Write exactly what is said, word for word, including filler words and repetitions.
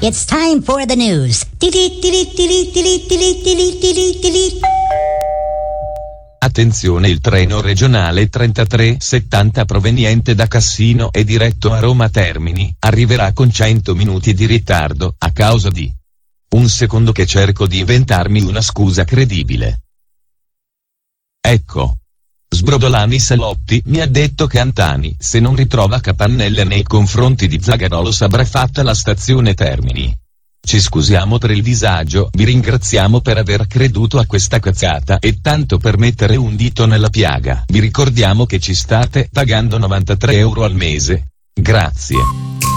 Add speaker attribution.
Speaker 1: It's time for the news.
Speaker 2: Attenzione, il treno regionale trentatré settanta proveniente da Cassino e diretto a Roma Termini arriverà con cento minuti di ritardo a causa di... Un secondo che cerco di inventarmi una scusa credibile. Ecco. Sbrodolani Salotti mi ha detto che Antani, se non ritrova capannelle nei confronti di Zagarolo, saprà fatta la stazione Termini. Ci scusiamo per il disagio, vi ringraziamo per aver creduto a questa cazzata e tanto per mettere un dito nella piaga. Vi ricordiamo che ci state pagando novantatré euro al mese. Grazie.